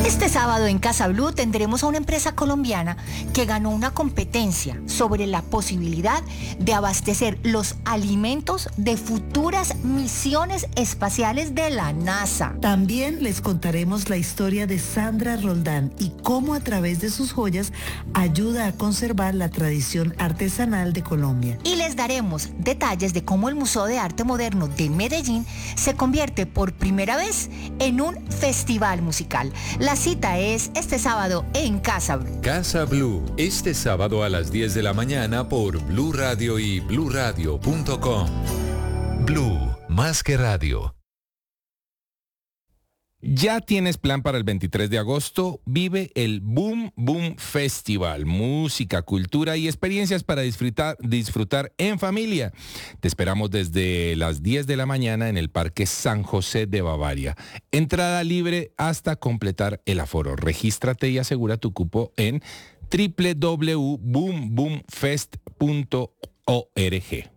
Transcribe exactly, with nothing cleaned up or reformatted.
Este sábado en Casa Blue tendremos a una empresa colombiana que ganó una competencia sobre la posibilidad de abastecer los alimentos de futuras misiones espaciales de la NASA. También les contaremos la historia de Sandra Roldán y cómo a través de sus joyas ayuda a conservar la tradición artesanal de Colombia. Y les daremos detalles de cómo el Museo de Arte Moderno de Medellín se convierte por primera vez en un festival musical. La cita es este sábado en Casa Blue. Casa Blue, este sábado a las diez de la mañana por Blue Radio y blue radio punto com. Blue, más que radio. ¿Ya tienes plan para el veintitrés de agosto? Vive el Boom Boom Festival. Música, cultura y experiencias para disfrutar, disfrutar en familia. Te esperamos desde las diez de la mañana en el Parque San José de Bavaria. Entrada libre hasta completar el aforo. Regístrate y asegura tu cupo en doble u doble u doble u punto boom boom fest punto org.